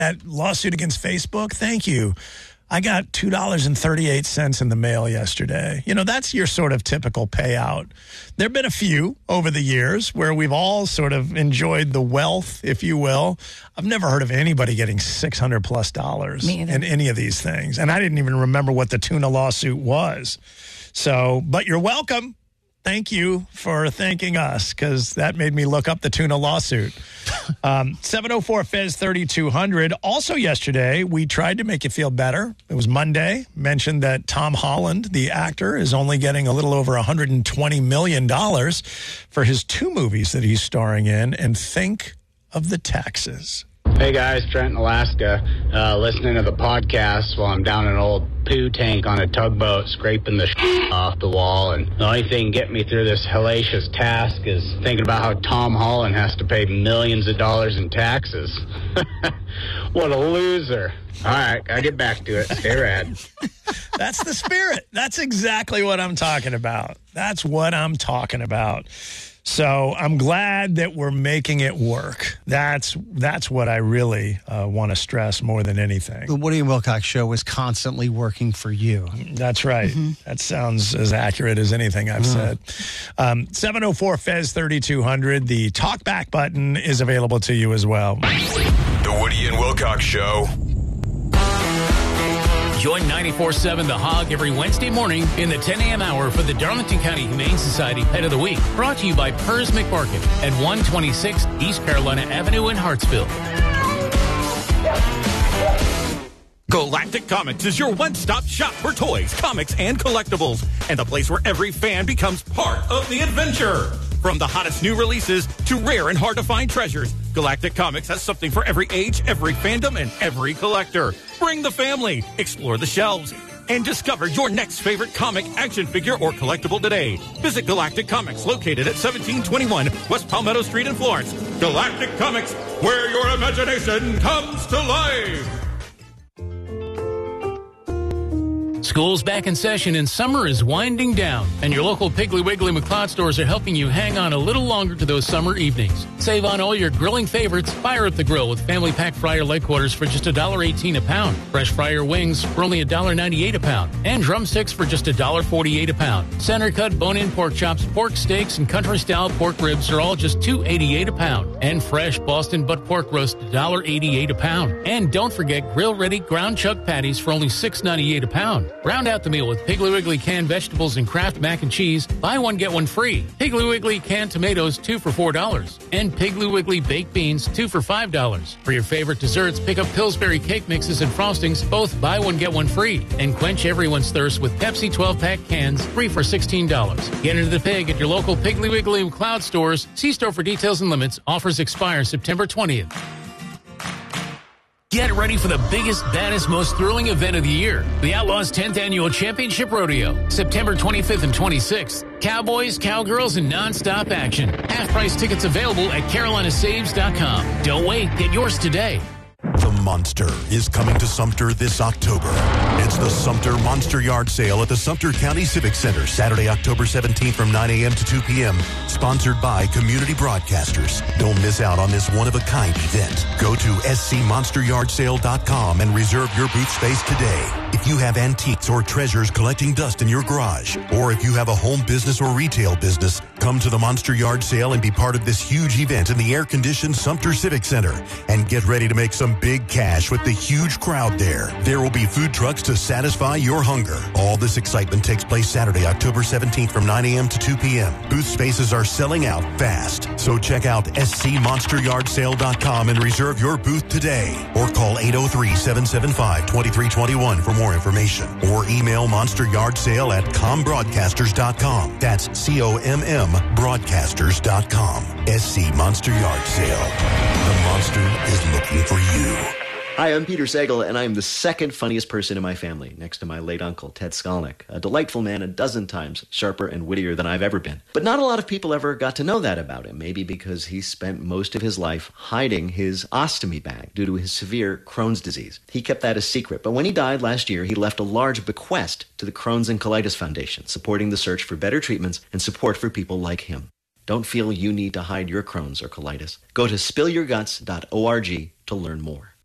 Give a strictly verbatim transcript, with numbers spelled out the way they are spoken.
That lawsuit against Facebook, thank you. I got two dollars and thirty-eight cents in the mail yesterday. You know, that's your sort of typical payout. There have been a few over the years where we've all sort of enjoyed the wealth, if you will. I've never heard of anybody getting six hundred plus dollars in any of these things. And I didn't even remember what the tuna lawsuit was. So, but you're welcome. Thank you for thanking us, because that made me look up the tuna lawsuit. Um, seven oh four Fez thirty-two hundred. Also yesterday, we tried to make you feel better. It was Monday. Mentioned that Tom Holland, the actor, is only getting a little over one hundred twenty million dollars for his two movies that he's starring in. And think of the taxes. Hey guys, Trent in Alaska, uh, listening to the podcast while I'm down an old poo tank on a tugboat scraping the shit off the wall, and the only thing getting me through this hellacious task is thinking about how Tom Holland has to pay millions of dollars in taxes. What a loser. All right, I get back to it. Stay rad. That's the spirit. That's exactly what I'm talking about. That's what I'm talking about. So I'm glad that we're making it work. That's that's what I really uh, want to stress more than anything. The Woody and Wilcox Show is constantly working for you. That's right. Mm-hmm. That sounds as accurate as anything I've mm. said. Um, seven oh four Fez thirty-two hundred. The talkback button is available to you as well. The Woody and Wilcox Show. Join ninety-four seven The Hog every Wednesday morning in the ten a.m. hour for the Darlington County Humane Society Pet of the Week, brought to you by Pers McMarket at one twenty-six East Carolina Avenue in Hartsville. Galactic Comics is your one-stop shop for toys, comics, and collectibles, and the place where every fan becomes part of the adventure. From the hottest new releases to rare and hard-to-find treasures, Galactic Comics has something for every age, every fandom, and every collector. Bring the family, explore the shelves, and discover your next favorite comic, action figure, or collectible today. Visit Galactic Comics, located at seventeen twenty-one West Palmetto Street in Florence. Galactic Comics, where your imagination comes to life. School's back in session and summer is winding down, and your local Piggly Wiggly McLeod stores are helping you hang on a little longer to those summer evenings. Save on all your grilling favorites. Fire up the grill with family pack fryer leg quarters for just one dollar eighteen a pound, fresh fryer wings for only one dollar ninety-eight a pound, and drumsticks for just one dollar forty-eight a pound. Center cut bone-in pork chops, pork steaks, and country-style pork ribs are all just two dollars and eighty-eight cents a pound, and fresh Boston butt pork roast one dollar eighty-eight a pound. And don't forget grill-ready ground chuck patties for only six dollars and ninety-eight cents a pound. Round out the meal with Piggly Wiggly canned vegetables and Kraft mac and cheese. Buy one, get one free. Piggly Wiggly canned tomatoes, two for four dollars. And Piggly Wiggly baked beans, two for five dollars. For your favorite desserts, pick up Pillsbury cake mixes and frostings, both buy one, get one free. And quench everyone's thirst with Pepsi twelve-pack cans, free for sixteen dollars. Get into the pig at your local Piggly Wiggly McLeod stores. See store for details and limits. Offers expire September twentieth. Get ready for the biggest, baddest, most thrilling event of the year. The Outlaws' tenth Annual Championship Rodeo. September twenty-fifth and twenty-sixth. Cowboys, cowgirls, and non-stop action. Half-price tickets available at carolina saves dot com. Don't wait. Get yours today. The Monster is coming to Sumter this October. It's the Sumter Monster Yard Sale at the Sumter County Civic Center, Saturday, October seventeenth from nine a.m. to two p.m. Sponsored by Community Broadcasters. Don't miss out on this one-of-a-kind event. Go to s c monster yard sale dot com and reserve your booth space today. If you have antiques or treasures collecting dust in your garage, or if you have a home business or retail business, come to the Monster Yard Sale and be part of this huge event in the air-conditioned Sumter Civic Center. And get ready to make some big cash with the huge crowd there. There will be food trucks to satisfy your hunger. All this excitement takes place Saturday, October seventeenth from nine a.m. to two p.m. Booth spaces are selling out fast. So check out s c monster yard sale dot com and reserve your booth today. Or call eight oh three, seven seven five, two three two one for more information. Or email monsteryardsale at com broadcasters dot com. That's C O M M broadcasters dot com. S C Monster Yard Sale. The monster is looking for you. Hi, I'm Peter Sagal, and I'm the second funniest person in my family, next to my late uncle, Ted Skolnick. A delightful man a dozen times sharper and wittier than I've ever been. But not a lot of people ever got to know that about him, maybe because he spent most of his life hiding his ostomy bag due to his severe Crohn's disease. He kept that a secret, but when he died last year, he left a large bequest to the Crohn's and Colitis Foundation, supporting the search for better treatments and support for people like him. Don't feel you need to hide your Crohn's or colitis. Go to spill your guts dot org to learn more.